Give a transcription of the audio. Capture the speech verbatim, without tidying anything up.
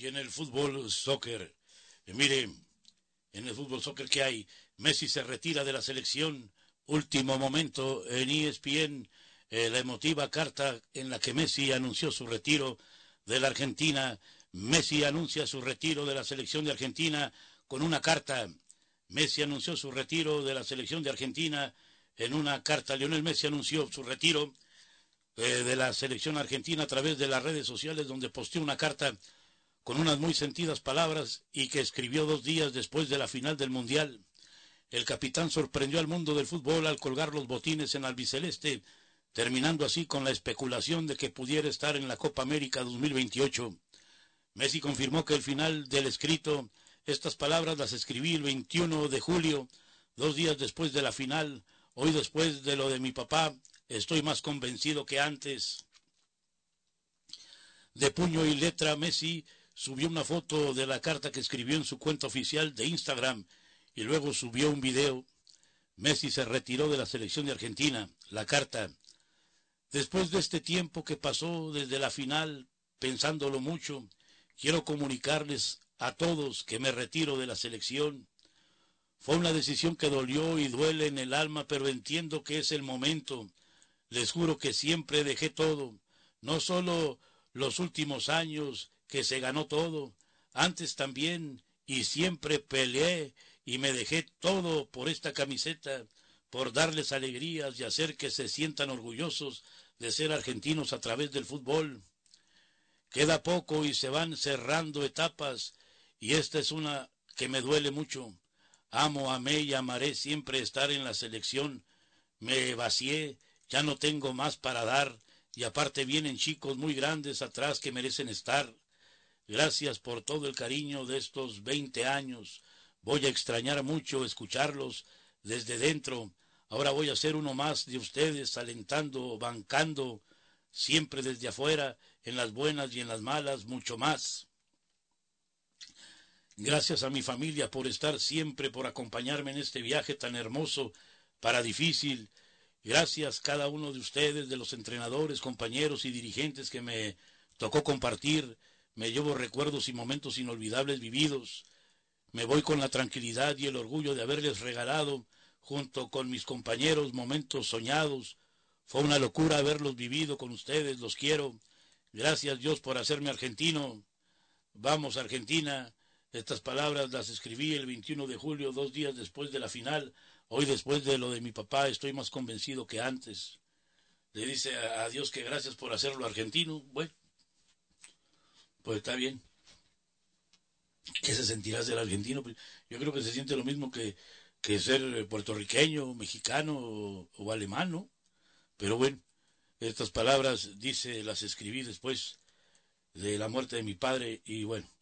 en el fútbol soccer, eh, mire, en el fútbol soccer que hay, Messi se retira de la selección, último momento en E S P N, eh, la emotiva carta en la que Messi anunció su retiro de la Argentina. Messi anuncia su retiro de la selección de Argentina con una carta. Messi anunció su retiro de la selección de Argentina en una carta. Lionel Messi anunció su retiro eh, de la selección argentina a través de las redes sociales, donde posteó una carta con unas muy sentidas palabras y que escribió dos días después de la final del Mundial. El capitán sorprendió al mundo del fútbol al colgar los botines en albiceleste, terminando así con la especulación de que pudiera estar en la Copa América dos mil veintiocho. Messi confirmó que el final del escrito, estas palabras las escribí el veintiuno de julio, dos días después de la final. Hoy, después de lo de mi papá, estoy más convencido que antes. De puño y letra, Messi subió una foto de la carta que escribió en su cuenta oficial de Instagram y luego subió un video. Messi se retiró de la selección de Argentina. La carta: después de este tiempo que pasó desde la final, pensándolo mucho, quiero comunicarles a todos que me retiro de la selección. Fue una decisión que dolió y duele en el alma, pero entiendo que es el momento. Les juro que siempre dejé todo, no solo los últimos años que se ganó todo, antes también, y siempre peleé y me dejé todo por esta camiseta, por darles alegrías y hacer que se sientan orgullosos de ser argentinos a través del fútbol. Queda poco y se van cerrando etapas, y esta es una que me duele mucho. Amo, amé y amaré siempre estar en la selección. Me vacié, ya no tengo más para dar, y aparte vienen chicos muy grandes atrás que merecen estar. Gracias por todo el cariño de estos veinte años. Voy a extrañar mucho escucharlos desde dentro. Ahora voy a ser uno más de ustedes, alentando, bancando, siempre desde afuera, en las buenas y en las malas, mucho más. Gracias a mi familia por estar siempre, por acompañarme en este viaje tan hermoso, para difícil. Gracias cada uno de ustedes, de los entrenadores, compañeros y dirigentes que me tocó compartir. Me llevo recuerdos y momentos inolvidables vividos. Me voy con la tranquilidad y el orgullo de haberles regalado, junto con mis compañeros, momentos soñados. Fue una locura haberlos vivido con ustedes, los quiero. Gracias Dios por hacerme argentino. Vamos Argentina. Estas palabras las escribí el veintiuno de julio, dos días después de la final. Hoy, después de lo de mi papá, estoy más convencido que antes. Le dice a, a Dios que gracias por hacerlo argentino. Bueno, pues está bien. ¿Qué se sentirá ser argentino? Pues yo creo que se siente lo mismo que, que ser puertorriqueño, mexicano o, o alemán, ¿no? Pero bueno, estas palabras, dice, las escribí después de la muerte de mi padre y bueno,